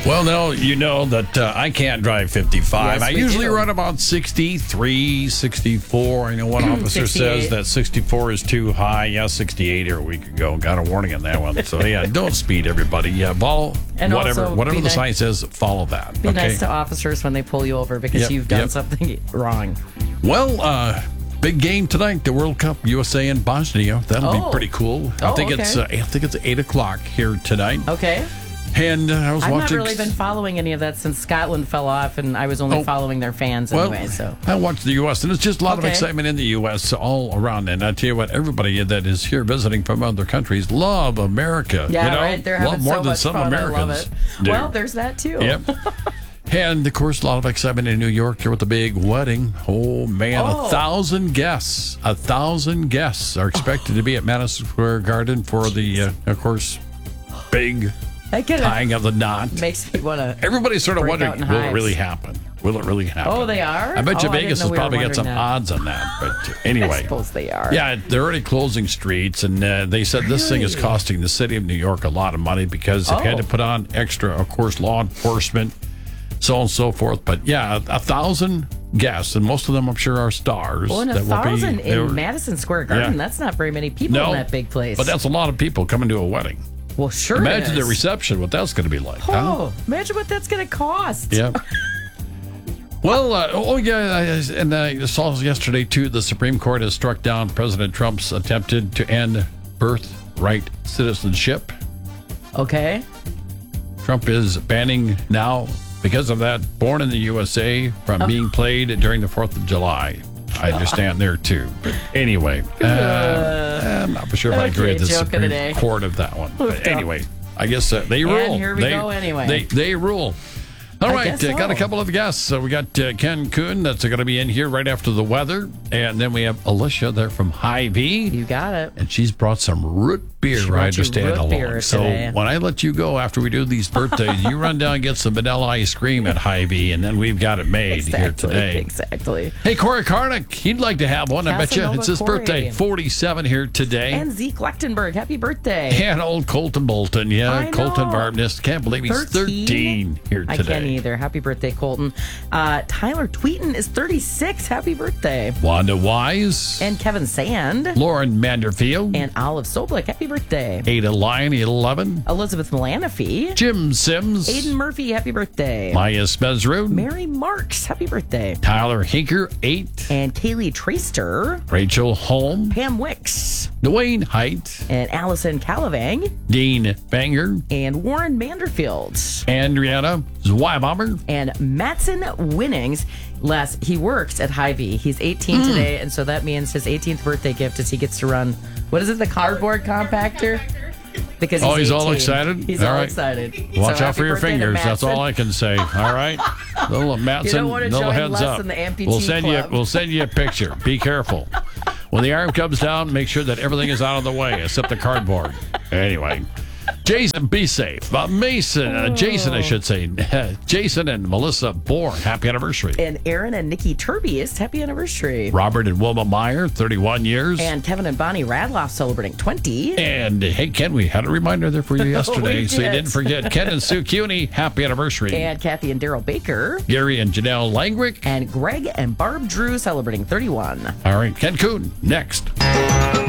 Well, no, you know that I can't drive 55. Yes, I we usually do. run about 63, 64. I know one officer 68. says that 64 is too high. Yeah, 68 here a week ago. Got a warning on that one. So, yeah, don't speed, everybody. Yeah, follow And whatever also the be nice- sign says, follow that. Be okay? nice to officers when they pull you over because Yep, you've done yep. something wrong. Well, big game tonight, the World Cup, USA and Bosnia. That'll be Oh. pretty cool. I Oh, think okay. it's 8 o'clock here tonight. Okay. And I was I've watching. not really been following any of that since Scotland fell off, and I was only Oh. following their fans Well, anyway. So I watched the U.S., and it's just a lot of Okay. excitement in the U.S. all around. And I tell you what, everybody that is here visiting from other countries love America. yeah, you know? right. They're love having more so than much some fun. Americans I love it. do. Well, there's that too. Yep. And of course, a lot of excitement in New York here with the big wedding. Oh man, Oh. 1,000 guests. 1,000 guests are expected to be at Madison Square Garden for the, of course, big That kind tying of the knot. makes me want to. Everybody's sort of break wondering, out in will it hives. really happen? Will it really happen? Oh, they are? I bet you Oh, I didn't Vegas know has we were probably got some wondering that. odds on that. But I anyway. suppose they are. Yeah, they're already closing streets, and they said this thing is Really? costing the city of New York a lot of money because they've had Oh. to put on extra, of course, law enforcement, so on and so forth. But yeah, 1,000 guests, and most of them, I'm sure, are stars. Well, and that will be- 1,000 they were- in Madison Square Garden. Yeah. That's not very many people No, in that big place. but that's a lot of people coming to a wedding. well, sure. Imagine it the is. reception, what that's going to be like. huh? Oh, imagine what that's going to cost. Yeah. Well, and I saw yesterday, too, the Supreme Court has struck down President Trump's attempted to end birthright citizenship. Okay. Trump is banning now, because of that, Born in the USA from being played during the 4th of July. I understand there, too. But anyway, I'm not sure if I agree Okay, with the joke of the Supreme day. Court of that one. But Hooked up. anyway, I guess they rule. here we go anyway. They rule. All I right, guess so. got a couple of guests. So we got Ken Kuhn that's going to be in here right after the weather. And then we have Alicia there from Hy-Vee. You got it. And she's brought some root beer, She I brought you understand, root along. beer So today. when I let you go after we do these birthdays, you run down and get some vanilla ice cream at Hy-Vee, and then we've got it made here today. Exactly. Hey, Corey Karnick, he'd like to have one, I bet you. Casanova It's his Corey. birthday, 47 here today. And Zeke Lechtenberg, happy birthday. And old Colton Bolton, yeah, I Colton know. Varnest. Can't believe he's 13 here I today. can't either. Happy birthday, Colton. Tyler Tweeton is 36. Happy birthday. Wanda Wise. And Kevin Sand. Lauren Manderfield. And Olive Soblick, happy birthday. Ada Lyon, 11. Elizabeth Malanafi. Jim Sims. Aiden Murphy, happy birthday. Maya Spezrud. Mary Marks, happy birthday. Tyler Hinker, 8. And Kaylee Treaster. Rachel Holm. Pam Wicks. Dwayne Height. And Allison Calavang. Dean Banger. And Warren Manderfield. Andriana Zweibaummer. And Matson Winnings. Les, he works at Hy-Vee. He's 18 today, and so that means his 18th birthday gift is he gets to run, what is it, the cardboard compactor? Because Oh, he's all 18. excited? He's All all right. excited. Watch So out for happy your birthday to fingers. That's all Matson. I can say. All right. Little Matson, You don't want to little join heads Les up. in the amputee club. We'll send you a picture. Be careful. When the arm comes down, make sure that everything is out of the way except the cardboard. Anyway. Jason, be safe. Jason, I should say. Jason and Melissa Bourne, happy anniversary. And Aaron and Nikki Turbius, happy anniversary. Robert and Wilma Meyer, 31 years. And Kevin and Bonnie Radloff celebrating 20. And hey, Ken, we had a reminder there for you yesterday, We so you did. didn't forget. Ken and Sue Cuny, happy anniversary. And Kathy and Daryl Baker. Gary and Janelle Langrick. And Greg and Barb Drew celebrating 31. All right, Ken Kuhn, next.